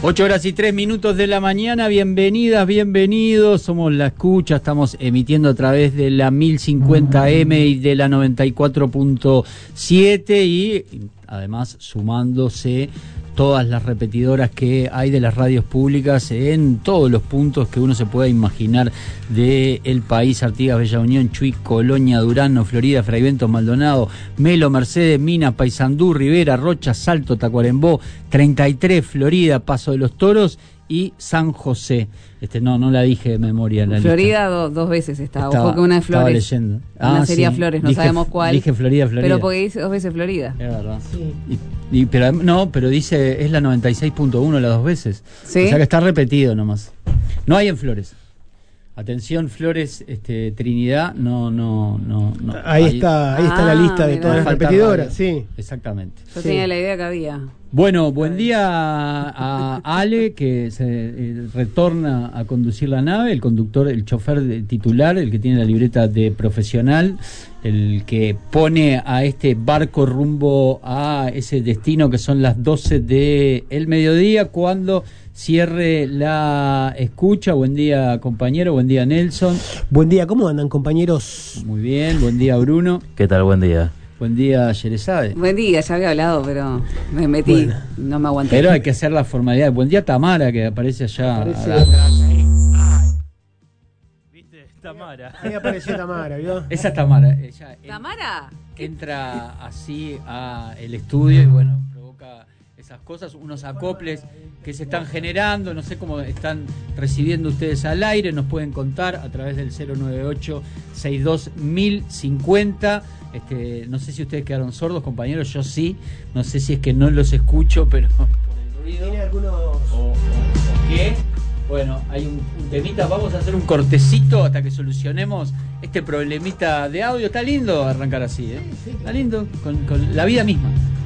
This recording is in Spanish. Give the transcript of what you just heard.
8:03 de la mañana, bienvenidas, bienvenidos, somos La Escucha, estamos emitiendo a través de la 1050M y de la 94.7 y además sumándose todas las repetidoras que hay de las radios públicas en todos los puntos que uno se pueda imaginar del país: Artigas, Bella Unión, Chuy, Colonia, Durano, Florida, Fraiventos, Maldonado, Melo, Mercedes, Minas, Paysandú, Rivera, Rocha, Salto, Tacuarembó, 33, Florida, Paso de los Toros y San José. No la dije de memoria. La Florida dos veces estaba. Ojo que una de Flores. Estaba leyendo. Una sería sí. Flores, no dije, sabemos cuál. Dije Florida. Pero porque dice 2 veces Florida. Es verdad. Sí. Pero dice, es la 96.1 las 2 veces. ¿Sí? O sea que está repetido nomás. No hay en Flores. Atención, Flores, Trinidad, no. Ahí está la lista de todas las repetidoras, sí. Exactamente. Yo tenía la idea que había. Bueno, buen día a Ale, que se retorna a conducir la nave, el conductor, el chofer titular, el que tiene la libreta de profesional, el que pone a este barco rumbo a ese destino que son las 12 del mediodía, cuando cierre la escucha. Buen día, compañero, buen día, Nelson. Buen día, ¿cómo andan, compañeros? Muy bien, buen día, Bruno. ¿Qué tal? Buen día. Buen día, Yerezade. Buen día, ya había hablado, pero me metí, bueno, no me aguanté. Pero hay que hacer la formalidad. Buen día, Tamara, que aparece allá. ¿Viste? Tamara. Ahí apareció Tamara, ¿vio? Esa es Tamara. Ella ¿Tamara? Entra así a el estudio y bueno, provoca esas cosas, unos acoples que se están generando, no sé cómo están recibiendo ustedes al aire, nos pueden contar a través del 098-62-1050. No sé si ustedes quedaron sordos, compañeros, yo sí, no sé si es que no los escucho, pero por el ruido. ¿Tiene algunos o qué? Bueno, hay un temita, vamos a hacer un cortecito hasta que solucionemos este problemita de audio. Está lindo arrancar así, ¿eh? Está lindo, con la vida misma.